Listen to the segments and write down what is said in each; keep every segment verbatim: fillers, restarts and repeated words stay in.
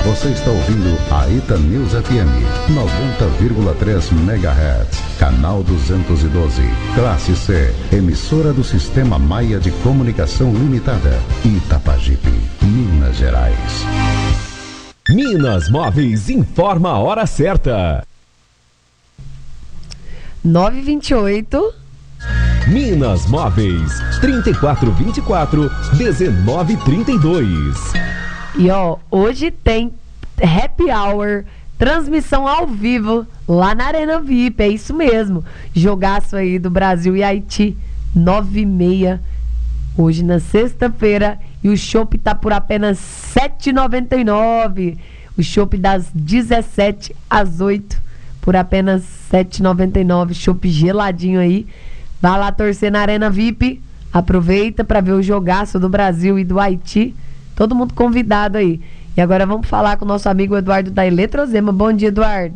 Você está ouvindo a Ita News F M, noventa vírgula três megahertz, canal duzentos e doze, classe C, emissora do Sistema Maia de Comunicação Limitada, Itapajipe, Minas Gerais. Minas Móveis informa a hora certa. nove e vinte e oito. Minas Móveis, trinta e quatro vinte e quatro, dezenove trinta e dois. E ó, hoje tem Happy Hour, transmissão ao vivo lá na Arena V I P, é isso mesmo. Jogaço aí do Brasil e Haiti, nove e meia, hoje na sexta-feira. E o chopp tá por apenas sete reais e noventa e nove. O chopp das dezessete às oito, por apenas sete reais e noventa e nove. Chopp geladinho aí. Vai lá torcer na Arena V I P. Aproveita para ver o jogaço do Brasil e do Haiti. Todo mundo convidado aí. E agora vamos falar com o nosso amigo Eduardo da Eletrozema. Bom dia, Eduardo.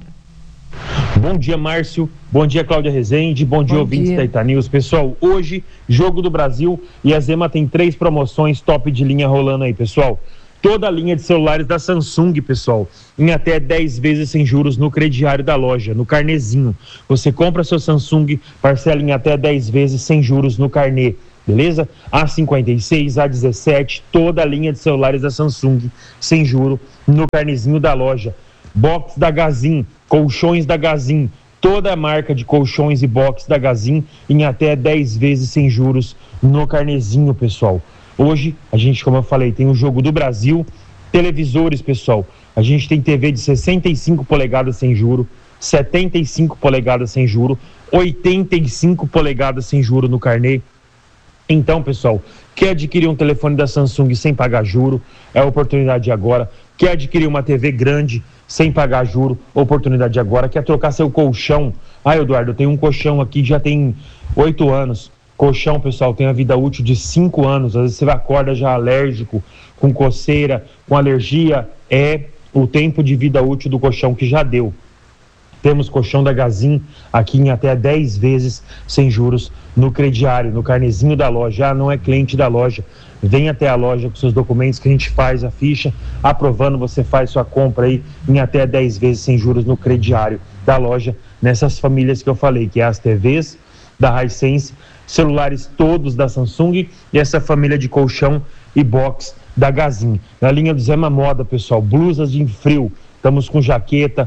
Bom dia, Márcio. Bom dia, Cláudia Rezende. Bom dia, Bom ouvintes dia. da Ita News. Pessoal, hoje, Jogo do Brasil, e a Zema tem três promoções top de linha rolando aí, pessoal. Toda a linha de celulares da Samsung, pessoal, em até dez vezes sem juros no crediário da loja, no carnezinho. Você compra seu Samsung, parcela em até dez vezes sem juros no carnê. Beleza? A cinquenta e seis, A dezessete, toda a linha de celulares da Samsung, sem juro, no carnezinho da loja. Box da Gazin, colchões da Gazin, toda a marca de colchões e box da Gazin, em até dez vezes sem juros, no carnezinho, pessoal. Hoje, a gente, como eu falei, tem o Jogo do Brasil, televisores, pessoal. A gente tem T V de sessenta e cinco polegadas sem juro, setenta e cinco polegadas sem juro, oitenta e cinco polegadas sem juro no carnê. Então, pessoal, quer adquirir um telefone da Samsung sem pagar juro? É a oportunidade agora. Quer adquirir uma T V grande sem pagar juro? Oportunidade agora. Quer trocar seu colchão? Ah, Eduardo, eu tenho um colchão aqui que já tem oito anos. Colchão, pessoal, tem a vida útil de cinco anos. Às vezes você acorda já alérgico, com coceira, com alergia. É o tempo de vida útil do colchão que já deu. Temos colchão da Gazin aqui em até dez vezes sem juros no crediário, no carnezinho da loja. Ah, não é cliente da loja. Vem até a loja com seus documentos que a gente faz a ficha. Aprovando, você faz sua compra aí em até dez vezes sem juros no crediário da loja. Nessas famílias que eu falei, que é as T Vs da Hisense, celulares todos da Samsung e essa família de colchão e box da Gazin. Na linha do Zema Moda, pessoal, blusas de frio. Estamos com jaqueta,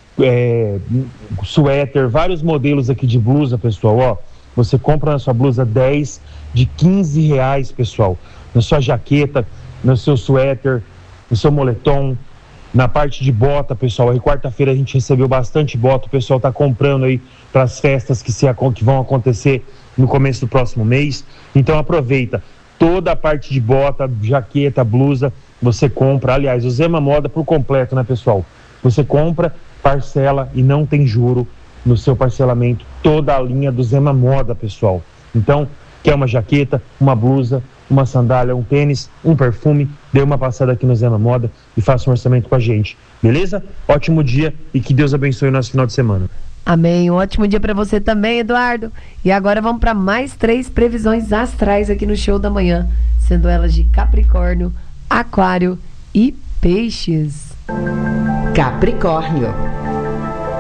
É, suéter, vários modelos aqui de blusa, pessoal, ó, você compra na sua blusa dez de quinze reais, pessoal, na sua jaqueta, no seu suéter, no seu moletom, na parte de bota, pessoal. Aí quarta-feira a gente recebeu bastante bota, o pessoal tá comprando aí para as festas que, se, que vão acontecer no começo do próximo mês. Então aproveita, toda a parte de bota, jaqueta, blusa, você compra. Aliás, o Zema Moda por completo, né, pessoal? Você compra, parcela e não tem juro no seu parcelamento, toda a linha do Zema Moda, pessoal. Então, quer uma jaqueta, uma blusa, uma sandália, um tênis, um perfume, dê uma passada aqui no Zema Moda e faça um orçamento com a gente, beleza? Ótimo dia e que Deus abençoe o nosso final de semana. Amém, um ótimo dia para você também, Eduardo. E agora vamos para mais três previsões astrais aqui no Show da Manhã, sendo elas de Capricórnio, Aquário e Peixes. Capricórnio,